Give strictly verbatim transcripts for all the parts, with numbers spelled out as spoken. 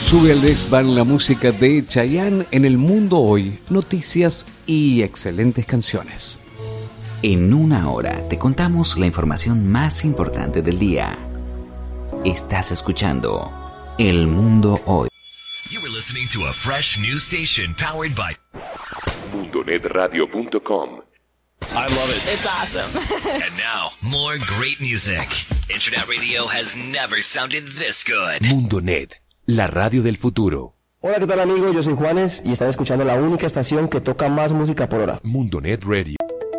Sube al desván la música de Chayanne en El Mundo Hoy, noticias y excelentes canciones. En una hora te contamos la información más importante del día. Estás escuchando El Mundo Hoy. You were listening to a fresh news station powered by mundo net radio punto com. I love it. It's awesome. And now, more great music. Internet radio has never sounded this good. Mundonet, la radio del futuro. Hola, ¿qué tal amigos? Yo soy Juanes y están escuchando la única estación que toca más música por hora. Mundonet Radio.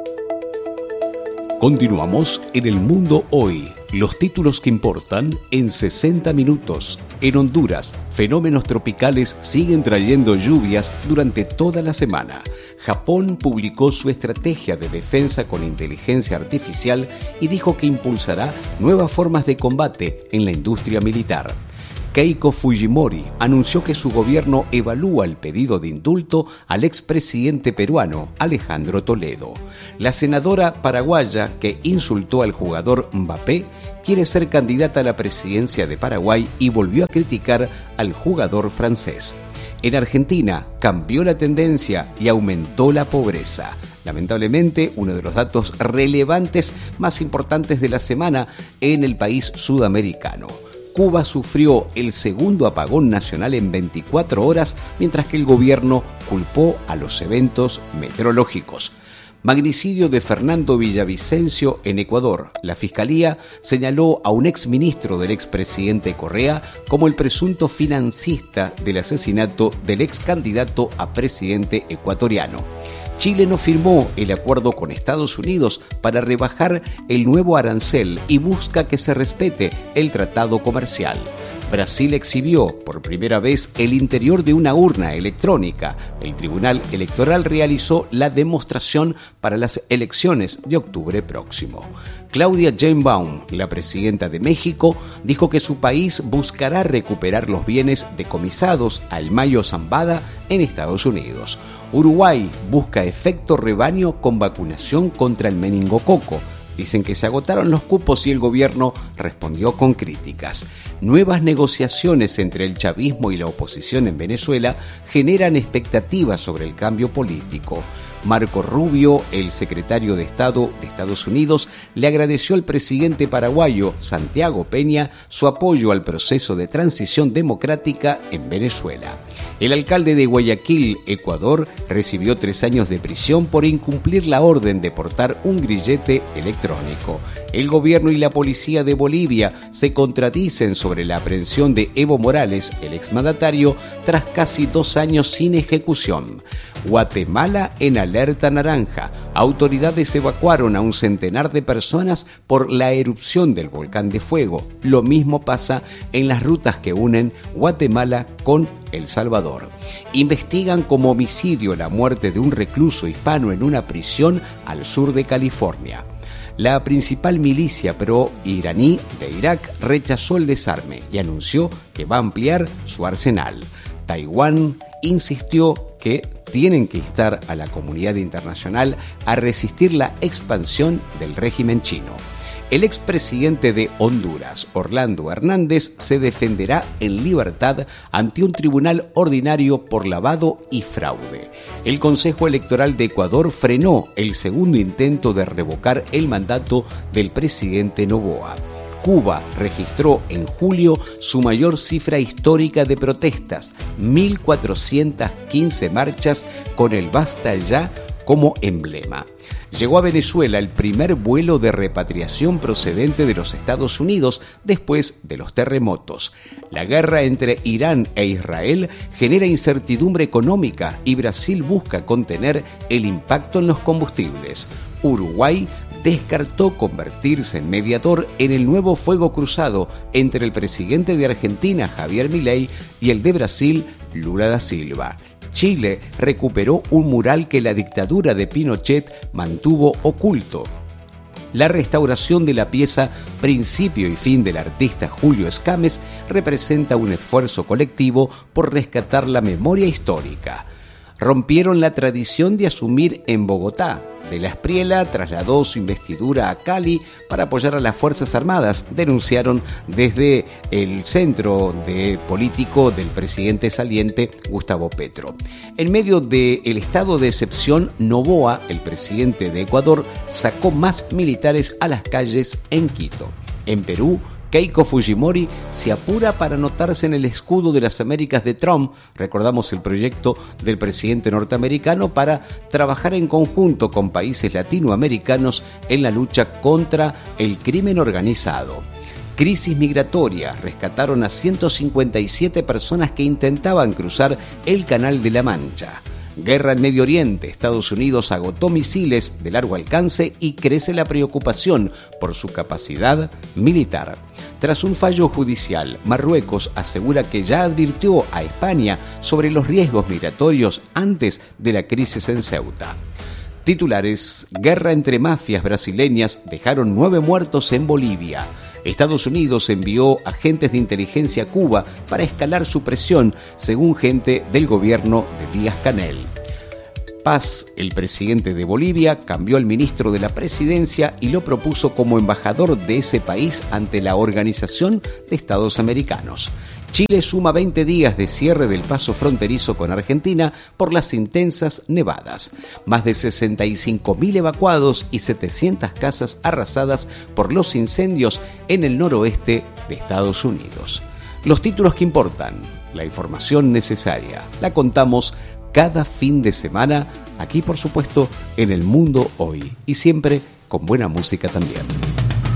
Continuamos en El Mundo Hoy. Los títulos que importan en sesenta minutos. En Honduras, fenómenos tropicales siguen trayendo lluvias durante toda la semana. Japón publicó su estrategia de defensa con inteligencia artificial y dijo que impulsará nuevas formas de combate en la industria militar. Keiko Fujimori anunció que su gobierno evalúa el pedido de indulto al expresidente peruano Alejandro Toledo. La senadora paraguaya que insultó al jugador Mbappé quiere ser candidata a la presidencia de Paraguay y volvió a criticar al jugador francés. En Argentina cambió la tendencia y aumentó la pobreza. Lamentablemente, uno de los datos relevantes más importantes de la semana en el país sudamericano. Cuba sufrió el segundo apagón nacional en veinticuatro horas, mientras que el gobierno culpó a los eventos meteorológicos. Magnicidio de Fernando Villavicencio en Ecuador. La Fiscalía señaló a un exministro del expresidente Correa como el presunto financista del asesinato del excandidato a presidente ecuatoriano. Chile no firmó el acuerdo con Estados Unidos para rebajar el nuevo arancel y busca que se respete el tratado comercial. Brasil exhibió por primera vez el interior de una urna electrónica. El Tribunal Electoral realizó la demostración para las elecciones de octubre próximo. Claudia Sheinbaum, la presidenta de México, dijo que su país buscará recuperar los bienes decomisados al Mayo Zambada en Estados Unidos. Uruguay busca efecto rebaño con vacunación contra el meningococo. Dicen que se agotaron los cupos y el gobierno respondió con críticas. Nuevas negociaciones entre el chavismo y la oposición en Venezuela generan expectativas sobre el cambio político. Marco Rubio, el secretario de Estado de Estados Unidos, le agradeció al presidente paraguayo Santiago Peña su apoyo al proceso de transición democrática en Venezuela. El alcalde de Guayaquil, Ecuador, recibió tres años de prisión por incumplir la orden de portar un grillete electrónico. El gobierno y la policía de Bolivia se contradicen sobre la aprehensión de Evo Morales, el exmandatario, tras casi dos años sin ejecución. Guatemala en alerta naranja. Autoridades evacuaron a un centenar de personas por la erupción del volcán de fuego. Lo mismo pasa en las rutas que unen Guatemala con El Salvador. Investigan como homicidio la muerte de un recluso hispano en una prisión al sur de California. La principal milicia pro-iraní de Irak rechazó el desarme y anunció que va a ampliar su arsenal. Taiwán insistió que tienen que instar a la comunidad internacional a resistir la expansión del régimen chino. El expresidente de Honduras, Orlando Hernández, se defenderá en libertad ante un tribunal ordinario por lavado y fraude. El Consejo Electoral de Ecuador frenó el segundo intento de revocar el mandato del presidente Noboa. Cuba registró en julio su mayor cifra histórica de protestas, mil cuatrocientas quince marchas con el Basta Ya como emblema. Llegó a Venezuela el primer vuelo de repatriación procedente de los Estados Unidos después de los terremotos. La guerra entre Irán e Israel genera incertidumbre económica y Brasil busca contener el impacto en los combustibles. Uruguay descartó convertirse en mediador en el nuevo fuego cruzado entre el presidente de Argentina, Javier Milei, y el de Brasil, Lula da Silva. Chile recuperó un mural que la dictadura de Pinochet mantuvo oculto. La restauración de la pieza Principio y Fin del artista Julio Escames representa un esfuerzo colectivo por rescatar la memoria histórica. rompieron la tradición de asumir en Bogotá. De la Espriella trasladó su investidura a Cali para apoyar a las Fuerzas Armadas, denunciaron desde el centro de político del presidente saliente Gustavo Petro. En medio del estado de excepción, Noboa, el presidente de Ecuador, sacó más militares a las calles en Quito. En Perú, Keiko Fujimori se apura para anotarse en el escudo de las Américas de Trump. Recordamos el proyecto del presidente norteamericano para trabajar en conjunto con países latinoamericanos en la lucha contra el crimen organizado. Crisis migratoria. Rescataron a ciento cincuenta y siete personas que intentaban cruzar el Canal de la Mancha. Guerra en Medio Oriente. Estados Unidos agotó misiles de largo alcance y crece la preocupación por su capacidad militar. Tras un fallo judicial, Marruecos asegura que ya advirtió a España sobre los riesgos migratorios antes de la crisis en Ceuta. Titulares: guerra entre mafias brasileñas dejaron nueve muertos en Bolivia. Estados Unidos envió agentes de inteligencia a Cuba para escalar su presión, según gente del gobierno de Díaz-Canel. Paz, el presidente de Bolivia, cambió al ministro de la presidencia y lo propuso como embajador de ese país ante la Organización de Estados Americanos. Chile suma veinte días de cierre del paso fronterizo con Argentina por las intensas nevadas. Más de sesenta y cinco mil evacuados y setecientas casas arrasadas por los incendios en el noroeste de Estados Unidos. Los títulos que importan, la información necesaria, la contamos cada fin de semana, aquí por supuesto en El Mundo Hoy, y siempre con buena música también.